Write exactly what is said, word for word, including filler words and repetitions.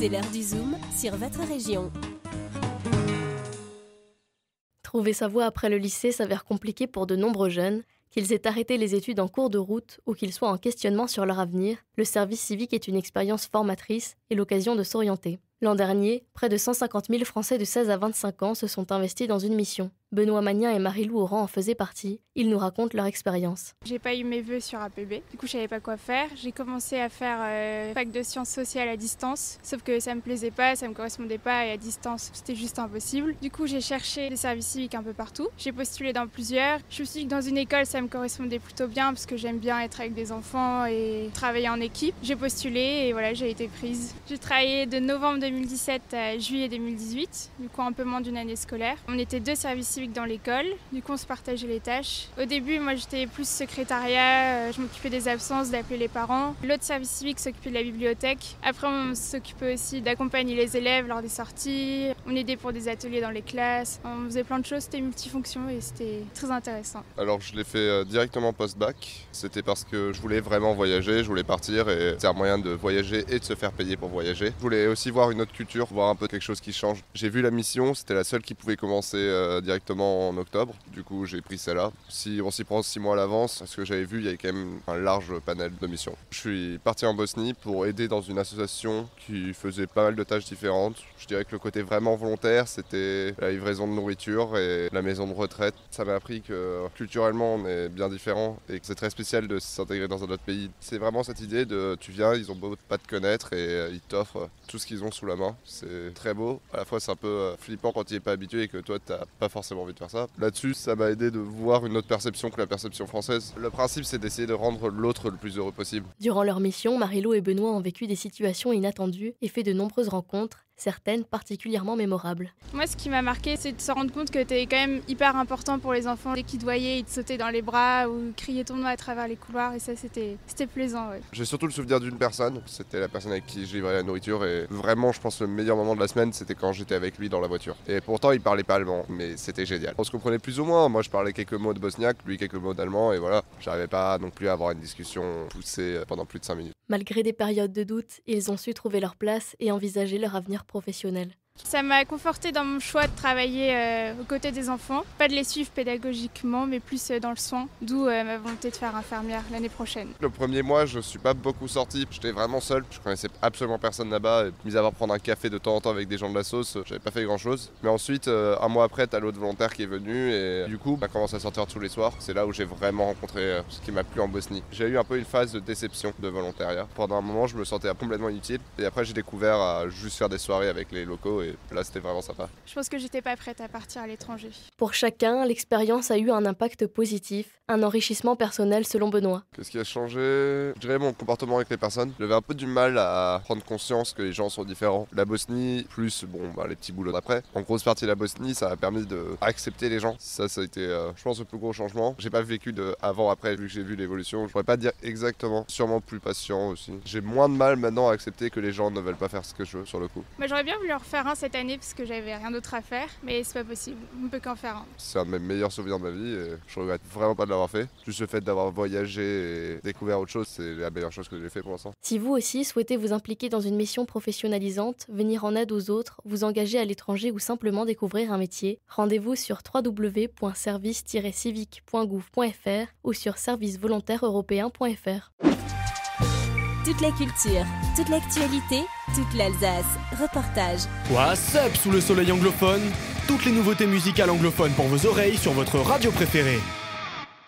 C'est l'heure du Zoom sur votre région. Trouver sa voie après le lycée s'avère compliqué pour de nombreux jeunes. Qu'ils aient arrêté les études en cours de route ou qu'ils soient en questionnement sur leur avenir, le service civique est une expérience formatrice et l'occasion de s'orienter. L'an dernier, près de cent cinquante mille Français de seize à vingt-cinq ans se sont investis dans une mission. Benoît Magnin et Marie-Lou Oran en faisaient partie. Ils nous racontent leur expérience. J'ai pas eu mes vœux sur A P B, du coup je savais pas quoi faire. J'ai commencé à faire euh, fac de sciences sociales à distance, sauf que ça me plaisait pas, ça me correspondait pas et à distance c'était juste impossible. Du coup j'ai cherché des services civiques un peu partout. J'ai postulé dans plusieurs. Je me suis dit que dans une école ça me correspondait plutôt bien parce que j'aime bien être avec des enfants et travailler en équipe. J'ai postulé et voilà, j'ai été prise. J'ai travaillé de novembre deux mille dix-sept à juillet deux mille dix-huit, du coup un peu moins d'une année scolaire. On était deux services civiques dans l'école, du coup on se partageait les tâches. Au début, moi j'étais plus secrétariat, je m'occupais des absences, d'appeler les parents. L'autre service civique s'occupait de la bibliothèque. Après on s'occupait aussi d'accompagner les élèves lors des sorties. On aidait pour des ateliers dans les classes. On faisait plein de choses, c'était multifonction et c'était très intéressant. Alors je l'ai fait directement post-bac. C'était parce que je voulais vraiment voyager, je voulais partir et c'est un moyen de voyager et de se faire payer pour voyager. Je voulais aussi voir une autre culture, voir un peu quelque chose qui change. J'ai vu la mission, c'était la seule qui pouvait commencer euh, directement en octobre. Du coup j'ai pris celle-là. Si on s'y prend six mois à l'avance, parce que j'avais vu, il y avait quand même un large panel de missions. Je suis parti en Bosnie pour aider dans une association qui faisait pas mal de tâches différentes. Je dirais que le côté vraiment volontaire, c'était la livraison de nourriture et la maison de retraite. Ça m'a appris que culturellement on est bien différents et que c'est très spécial de s'intégrer dans un autre pays. C'est vraiment cette idée de tu viens, ils ont beau pas te connaître et ils t'offrent tout ce qu'ils ont sous la main. C'est très beau. À la fois c'est un peu flippant quand tu n'y es pas habitué et que toi t'as pas forcément envie de faire ça. Là-dessus, ça m'a aidé de voir une autre perception que la perception française. Le principe, c'est d'essayer de rendre l'autre le plus heureux possible. Durant leur mission, Marie-Lou et Benoît ont vécu des situations inattendues et fait de nombreuses rencontres, certaines particulièrement mémorables. Moi, ce qui m'a marqué, c'est de se rendre compte que t'es quand même hyper important pour les enfants. Dès qu'ils te voyaient, ils te sautaient dans les bras ou criaient ton nom à travers les couloirs et ça, c'était, c'était plaisant. Ouais. J'ai surtout le souvenir d'une personne, c'était la personne avec qui je livrais la nourriture et vraiment, je pense, le meilleur moment de la semaine, c'était quand j'étais avec lui dans la voiture. Et pourtant, il parlait pas allemand, mais c'était génial. On se comprenait plus ou moins. Moi, je parlais quelques mots de bosniaque, lui quelques mots d'allemand et voilà. J'arrivais pas non plus à avoir une discussion poussée pendant plus de cinq minutes. Malgré des périodes de doute, ils ont su trouver leur place et envisager leur avenir professionnel. Ça m'a conforté dans mon choix de travailler euh, aux côtés des enfants, pas de les suivre pédagogiquement, mais plus euh, dans le soin, d'où euh, ma volonté de faire infirmière l'année prochaine. Le premier mois, je suis pas beaucoup sorti, j'étais vraiment seul, je connaissais absolument personne là-bas, mis à part prendre un café de temps en temps avec des gens de la sauce, j'avais pas fait grand-chose. Mais ensuite, euh, un mois après, t'as l'autre volontaire qui est venu et du coup, on a commencé à sortir tous les soirs. C'est là où j'ai vraiment rencontré euh, ce qui m'a plu en Bosnie. J'ai eu un peu une phase de déception de volontariat. Pendant un moment, je me sentais complètement inutile et après, j'ai découvert à juste faire des soirées avec les locaux. Et là, c'était vraiment sympa. Je pense que j'étais pas prête à partir à l'étranger. Pour chacun, l'expérience a eu un impact positif, un enrichissement personnel selon Benoît. Qu'est-ce qui a changé ? Je dirais mon comportement avec les personnes. J'avais un peu du mal à prendre conscience que les gens sont différents. La Bosnie, plus bon, bah, les petits boulots d'après. En grosse partie de la Bosnie, ça a permis d'accepter les gens. Ça, ça a été, euh, je pense, le plus gros changement. J'ai pas vécu de avant-après, vu que j'ai vu l'évolution. Je pourrais pas dire exactement. Sûrement plus patient aussi. J'ai moins de mal maintenant à accepter que les gens ne veulent pas faire ce que je veux sur le coup. Moi, j'aurais bien voulu en refaire un cette année parce que j'avais rien d'autre à faire, mais c'est pas possible, on peut qu'en faire un. C'est un de mes meilleurs souvenirs de ma vie et je regrette vraiment pas de l'avoir fait. Juste le fait d'avoir voyagé et découvert autre chose, c'est la meilleure chose que j'ai fait pour l'instant. Si vous aussi souhaitez vous impliquer dans une mission professionnalisante, venir en aide aux autres, vous engager à l'étranger ou simplement découvrir un métier, rendez-vous sur w w w point service tiret civique point gouv point f r ou sur service volontaire européen point f r. Toute la culture, toute l'actualité, toute l'Alsace. Reportage. What's up sous le soleil anglophone? Toutes les nouveautés musicales anglophones pour vos oreilles sur votre radio préférée.